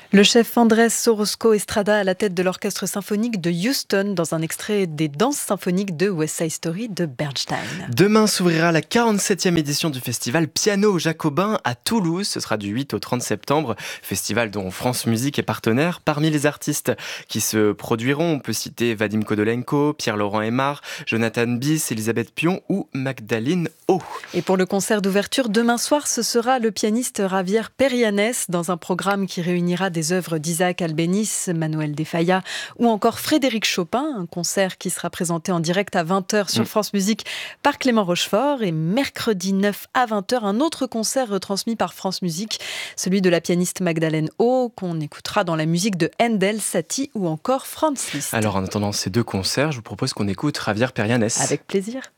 Le chef Andrés Orozco Estrada à la tête de l'orchestre symphonique de Houston dans un extrait des danses symphoniques de West Side Story de Bernstein. Demain s'ouvrira la 47e édition du festival Piano Jacobin à Toulouse. Ce sera du 8 au 30 septembre. Festival dont France Musique est partenaire. Parmi les artistes qui se produiront, on peut citer Vadim Kodolenko, Pierre-Laurent Aymar, Jonathan Bis, Elisabeth Pion ou Magdalene O. Et pour le concert d'ouverture, demain soir, ce sera le pianiste Javier Perianes dans un programme qui réunira des œuvres d'Isaac Albéniz, Manuel de Falla ou encore Frédéric Chopin. Un concert qui sera présenté en direct à 20h sur France Musique par Clément Rochefort. Et mercredi 9 à 20h, un autre concert retransmis par France Musique, celui de la pianiste Magdalene O, qu'on écoutera dans la musique de Handel, Satie ou encore Franz Liszt. Alors en attendant ces deux concerts, je vous propose qu'on écoute Javier Perianes. Avec plaisir.